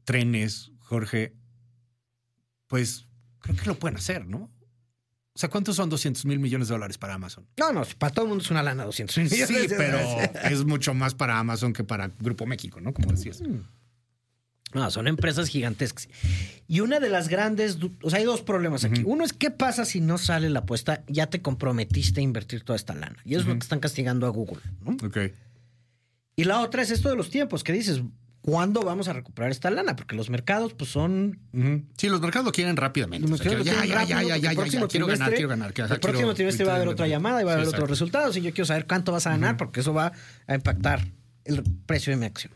trenes, Jorge, pues creo que lo pueden hacer, ¿no? O sea, ¿cuántos son 200,000 millones de dólares para Amazon? No, para todo el mundo es una lana, 200,000 millones. Sí, pero es mucho más para Amazon que para Grupo México, ¿no? Como decías. No, son empresas gigantescas. Y una de las grandes... O sea, hay dos problemas aquí. Uno es, ¿qué pasa si no sale la apuesta? Ya te comprometiste a invertir toda esta lana. Y eso es lo que están castigando a Google, ¿no? Ok. Y la otra es esto de los tiempos, que dices, ¿cuándo vamos a recuperar esta lana? Porque los mercados, pues son... Sí, los mercados lo quieren rápidamente. Ya, quiero ganar. El próximo trimestre va a haber otra llamada y va a haber otros resultados. Y yo quiero saber cuánto vas a ganar porque eso va a impactar el precio de mi acción.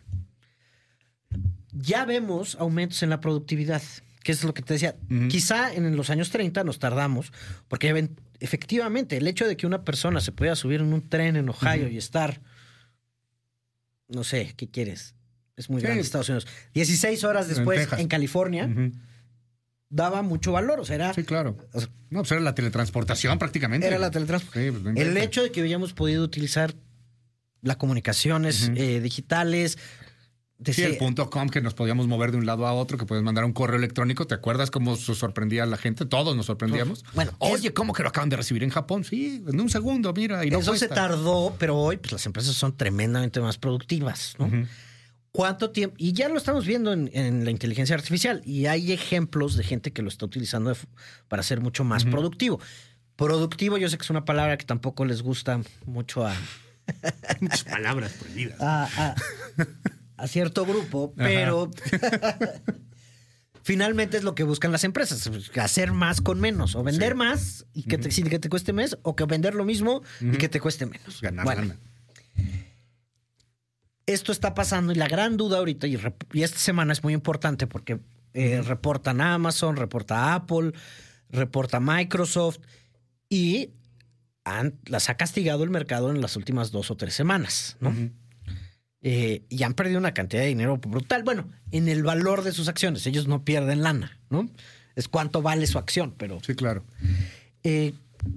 Ya vemos aumentos en la productividad, que es lo que te decía. Quizá en los años 30 nos tardamos, porque efectivamente el hecho de que una persona se pueda subir en un tren en Ohio y estar, no sé, ¿qué quieres? Es muy grande Estados Unidos. 16 horas después en California, daba mucho valor. O sea, era... Sí, claro. No, pues era la teletransportación prácticamente. Era la teletransportación. Sí, pues el hecho de que hayamos podido utilizar las comunicaciones digitales... Sí, el .com, que nos podíamos mover de un lado a otro, que puedes mandar un correo electrónico. ¿Te acuerdas cómo se sorprendía a la gente? Todos nos sorprendíamos. Bueno, oye, ¿cómo que lo acaban de recibir en Japón? Sí, en un segundo, mira. Y no eso cuesta. Se tardó, pero hoy pues, las empresas son tremendamente más productivas, ¿no? ¿Cuánto tiempo? Y ya lo estamos viendo en la inteligencia artificial. Y hay ejemplos de gente que lo está utilizando para ser mucho más productivo. Productivo, yo sé que es una palabra que tampoco les gusta mucho a... Muchas palabras prohibidas. A cierto grupo, pero finalmente es lo que buscan las empresas, hacer más con menos, o vender más y que te cueste más, o que vender lo mismo y que te cueste menos. Ganar. Esto está pasando y la gran duda ahorita, y esta semana es muy importante porque reportan Amazon, reporta Apple, reporta Microsoft y las ha castigado el mercado en las últimas 2 o 3 semanas, ¿no? Y han perdido una cantidad de dinero brutal. Bueno, en el valor de sus acciones. Ellos no pierden lana, ¿no? Es cuánto vale su acción, pero... Sí, claro. Y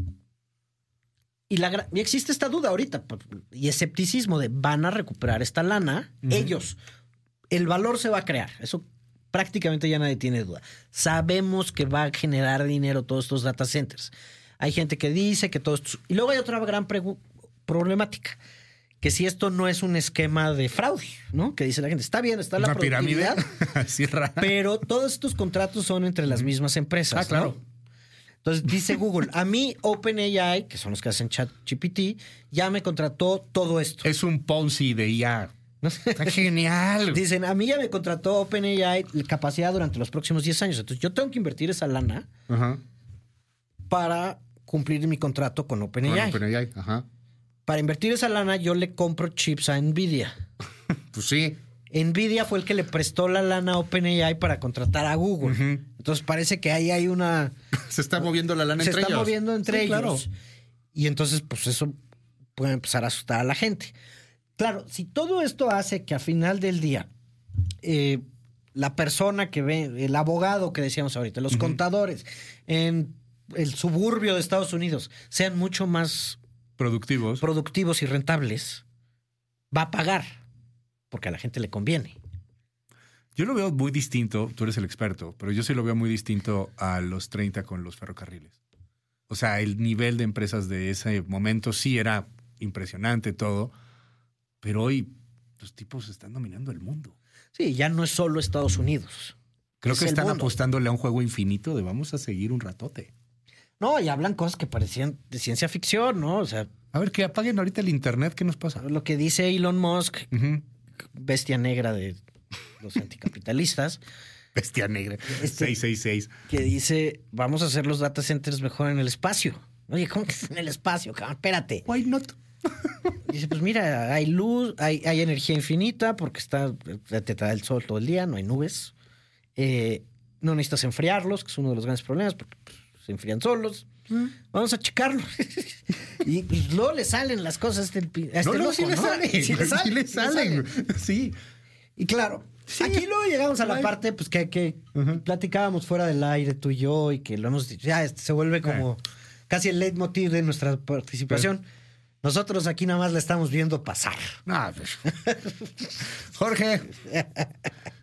existe esta duda ahorita y escepticismo de ¿van a recuperar esta lana? Ellos. El valor se va a crear. Eso prácticamente ya nadie tiene duda. Sabemos que va a generar dinero todos estos data centers. Hay gente que dice que todo esto... Y luego hay otra gran problemática. Que si esto no es un esquema de fraude, ¿no? Que dice la gente, está bien, está la productividad, así rara. Pero todos estos contratos son entre las mismas empresas. Claro. ¿no? Entonces dice Google, a mí OpenAI, que son los que hacen ChatGPT, ya me contrató todo esto. Es un Ponzi de IA. Está genial. Dicen, a mí ya me contrató OpenAI capacidad durante los próximos 10 años. Entonces yo tengo que invertir esa lana para cumplir mi contrato con OpenAI. Para invertir esa lana, yo le compro chips a NVIDIA. Pues sí. NVIDIA fue el que le prestó la lana a OpenAI para contratar a Google. Entonces parece que ahí hay una... Se está moviendo la lana entre ellos. Se está moviendo entre ellos. Claro. Y entonces, pues eso puede empezar a asustar a la gente. Claro, si todo esto hace que al final del día la persona que ve, el abogado que decíamos ahorita, los contadores en el suburbio de Estados Unidos sean mucho más... productivos y rentables, va a pagar, porque a la gente le conviene. Yo lo veo muy distinto, tú eres el experto, pero yo sí lo veo muy distinto a los 30 con los ferrocarriles. O sea, el nivel de empresas de ese momento sí era impresionante todo, pero hoy los tipos están dominando el mundo. Sí, ya no es solo Estados Unidos. Creo que están apostándole a un juego infinito de vamos a seguir un ratote. No, y hablan cosas que parecían de ciencia ficción, ¿no? O sea... A ver, que apaguen ahorita el internet, ¿qué nos pasa? Lo que dice Elon Musk, bestia negra de los anticapitalistas. Bestia negra, 666. Que dice, vamos a hacer los data centers mejor en el espacio. Oye, ¿cómo que en el espacio? Espérate. Why not? Dice, pues mira, hay luz, hay energía infinita porque te da el sol todo el día, no hay nubes. No necesitas enfriarlos, que es uno de los grandes problemas, porque... se enfrían solos. Vamos a checarlo. y luego le salen las cosas a este loco, sí le salen. Sí le salen. Sí. Y claro, aquí luego llegamos a la parte pues que platicábamos fuera del aire tú y yo y que lo hemos dicho. Ya se vuelve como casi el leitmotiv de nuestra participación. Nosotros aquí nada más la estamos viendo pasar. Jorge,